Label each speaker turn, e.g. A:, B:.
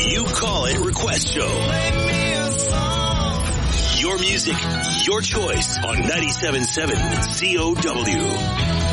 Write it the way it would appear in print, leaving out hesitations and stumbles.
A: You Call It Request Show. Your music, your choice on 97.7 COW.